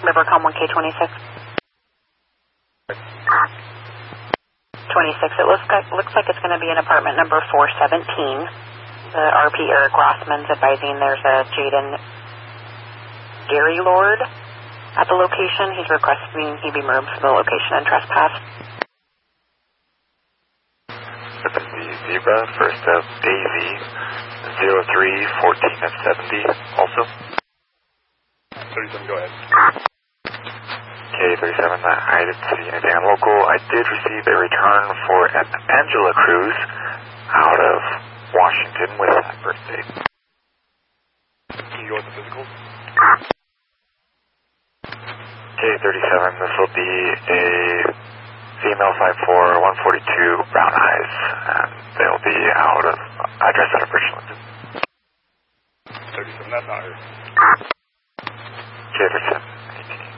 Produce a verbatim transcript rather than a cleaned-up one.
Rivercom one K twenty-six. twenty-six, it looks like, looks like it's going to be in apartment number four seventeen. The R P Eric Rossman's advising there's a Jaden Gary Lord at the location. He's requesting he be moved from the location and trespass. seventy Zebra, first of Daisy, zero three fourteen of seventy, also. thirty-seven, go ahead. K thirty-seven, I didn't see anything on local. I did receive a return for an Angela Cruz out of Washington with that birthday. Can you go with the physical? K thirty-seven, this will be a female five four, one forty-two, brown eyes, and they'll be out of, address out of Richland. thirty-seven, that's not her. K thirty-seven.